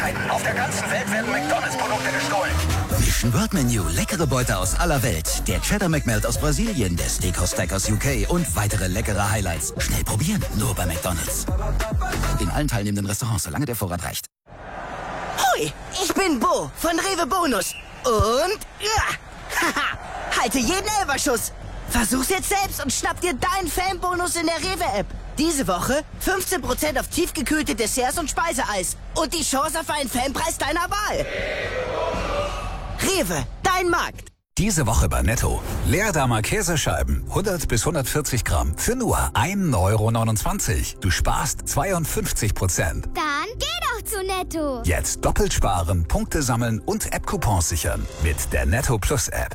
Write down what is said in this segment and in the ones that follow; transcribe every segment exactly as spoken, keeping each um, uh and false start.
Einheiten. Auf der ganzen Welt werden McDonalds-Produkte gestohlen. Mission World Menu. Leckere Beute aus aller Welt. Der Cheddar McMelt aus Brasilien, der Steakhouse Stack aus U K und weitere leckere Highlights. Schnell probieren, nur bei McDonalds. In allen teilnehmenden Restaurants, solange der Vorrat reicht. Hui, ich bin Bo von Rewe Bonus. Und... Ja, haha, halte jeden Elferschuss. Versuch's jetzt selbst und schnapp dir deinen Fanbonus in der Rewe-App. Diese Woche fünfzehn Prozent auf tiefgekühlte Desserts und Speiseeis. Und die Chance auf einen Fanpreis deiner Wahl. Rewe, dein Markt. Diese Woche bei Netto. Leerdammer Käsescheiben, hundert bis hundertvierzig Gramm, für nur ein Euro neunundzwanzig. Du sparst zweiundfünfzig Prozent. Dann geh doch zu Netto. Jetzt doppelt sparen, Punkte sammeln und App-Coupons sichern. Mit der Netto Plus App.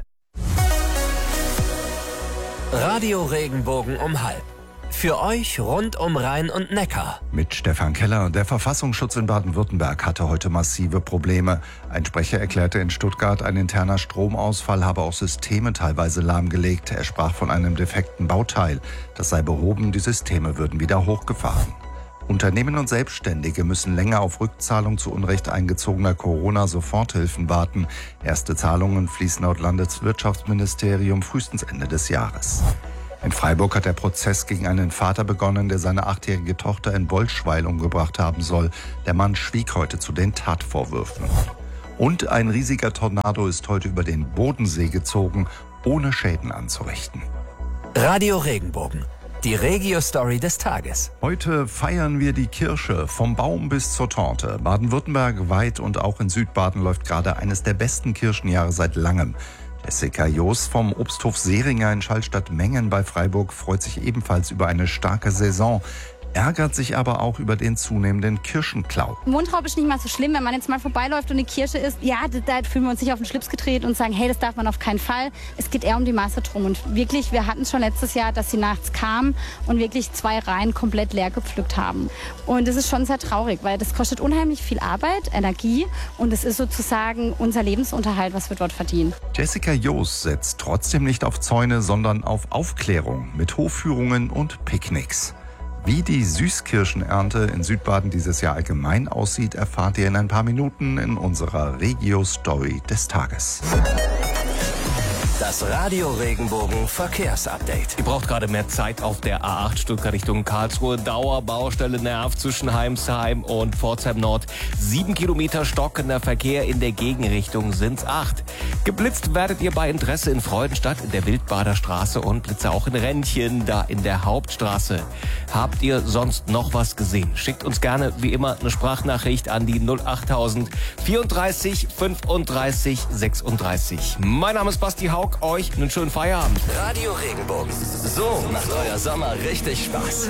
Radio Regenbogen um halb. Für euch rund um Rhein und Neckar. Mit Stefan Keller. Der Verfassungsschutz in Baden-Württemberg hatte heute massive Probleme. Ein Sprecher erklärte in Stuttgart, ein interner Stromausfall habe auch Systeme teilweise lahmgelegt. Er sprach von einem defekten Bauteil. Das sei behoben, die Systeme würden wieder hochgefahren. Unternehmen und Selbstständige müssen länger auf Rückzahlung zu Unrecht eingezogener Corona-Soforthilfen warten. Erste Zahlungen fließen laut Landeswirtschaftsministerium frühestens Ende des Jahres. In Freiburg hat der Prozess gegen einen Vater begonnen, der seine achtjährige Tochter in Bolschweil umgebracht haben soll. Der Mann schwieg heute zu den Tatvorwürfen. Und ein riesiger Tornado ist heute über den Bodensee gezogen, ohne Schäden anzurichten. Radio Regenbogen. Die Regio-Story des Tages. Heute feiern wir die Kirsche, vom Baum bis zur Torte. Baden-Württemberg weit und auch in Südbaden läuft gerade eines der besten Kirschenjahre seit langem. Jessica Joos vom Obsthof Seringer in Schallstatt-Mengen bei Freiburg freut sich ebenfalls über eine starke Saison, ärgert sich aber auch über den zunehmenden Kirschenklau. Mundraub ist nicht mal so schlimm, wenn man jetzt mal vorbeiläuft und eine Kirsche isst. Ja, da, da fühlen wir uns nicht auf den Schlips getreten und sagen, hey, das darf man auf keinen Fall. Es geht eher um die Masse drum. Und wirklich, wir hatten es schon letztes Jahr, dass sie nachts kamen und wirklich zwei Reihen komplett leer gepflückt haben. Und das ist schon sehr traurig, weil das kostet unheimlich viel Arbeit, Energie und es ist sozusagen unser Lebensunterhalt, was wir dort verdienen. Jessica Joos setzt trotzdem nicht auf Zäune, sondern auf Aufklärung mit Hofführungen und Picknicks. Wie die Süßkirschenernte in Südbaden dieses Jahr allgemein aussieht, erfahrt ihr in ein paar Minuten in unserer Regio-Story des Tages. Das Radio Regenbogen Verkehrsupdate. Ihr braucht gerade mehr Zeit auf der A acht Stuttgart Richtung Karlsruhe. Dauerbaustelle nervt zwischen Heimsheim und Pforzheim Nord. Sieben Kilometer stockender Verkehr, in der Gegenrichtung sind's acht. Geblitzt werdet ihr bei Interesse in Freudenstadt, in der Wildbader Straße und Blitze auch in Rentchen, da in der Hauptstraße. Habt ihr sonst noch was gesehen? Schickt uns gerne wie immer eine Sprachnachricht an die null achttausend vierunddreißig fünfunddreißig sechsunddreißig. Mein Name ist Basti Haug. Euch einen schönen Feierabend. Radio Regenbogen. So macht euer Sommer richtig Spaß.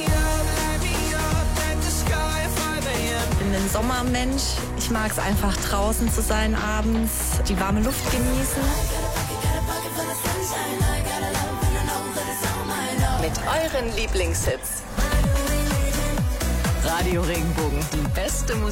Ich bin ein Sommermensch. Ich mag es einfach draußen zu sein abends, die warme Luft genießen. Mit euren Lieblingshits. Radio Regenbogen, die beste Musik.